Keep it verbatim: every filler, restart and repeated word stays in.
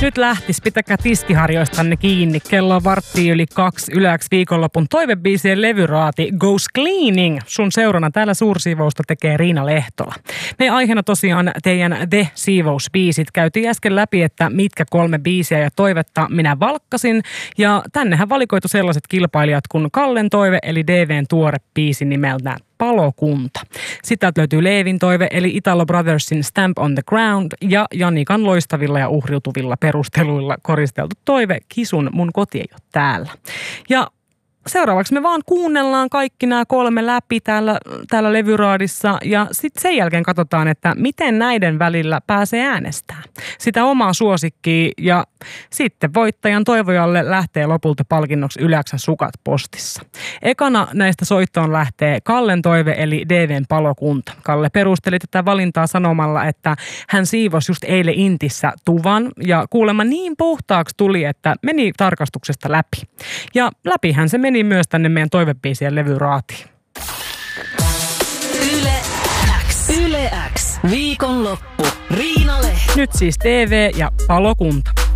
Nyt lähtis, pitäkää tiskiharjoistanne kiinni. Kello on varttia yli kaksi yläks viikonlopun toivebiisien levyraati Goes Cleaning. Sun seurana täällä suursiivousta tekee Riina Lehtola. Meidän aiheena tosiaan teidän The-siivousbiisit. Käytiin äsken läpi, että mitkä kolme biisiä ja toivetta minä valkkasin. Ja tännehän valikoitu sellaiset kilpailijat kuin Kallen toive eli D V:n tuore biisi nimeltään Palokunta. Sitten löytyy Leevin toive eli Italo Brothersin Stamp on the Ground ja Janikan loistavilla ja uhriutuvilla perusteluilla koristeltu toive Kisun Mun koti ei ole täällä. Ja seuraavaksi me vaan kuunnellaan kaikki nämä kolme läpi täällä, täällä levyraadissa ja sitten sen jälkeen katsotaan, että miten näiden välillä pääsee äänestämään sitä omaa suosikkia ja sitten voittajan toivojalle lähtee lopulta palkinnoksi Yläksän sukat postissa. Ekana näistä soittoon lähtee Kallen toive eli D V:n Palokunta. Kalle perusteli tätä valintaa sanomalla, että hän siivosi just eilen Intissä tuvan ja kuulemma niin puhtaaksi tuli, että meni tarkastuksesta läpi. Ja läpihän se meni myös tänne meidän toivebiisien levyraatiin. Yle X. Yle X. Viikonloppu. Riina Lehto. Nyt siis T V ja Palokunta.